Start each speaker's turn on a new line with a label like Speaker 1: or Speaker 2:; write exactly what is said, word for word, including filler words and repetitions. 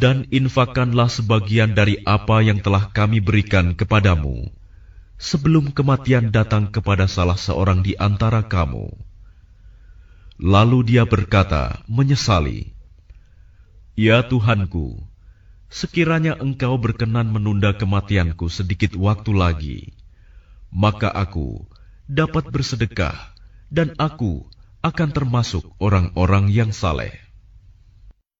Speaker 1: Dan infakkanlah sebagian dari apa yang telah kami berikan kepadamu, sebelum kematian datang kepada salah seorang di antara kamu. Lalu dia berkata, menyesali, "Ya Tuhanku, sekiranya Engkau berkenan menunda kematianku sedikit waktu lagi, maka aku dapat bersedekah dan aku akan termasuk orang-orang yang saleh."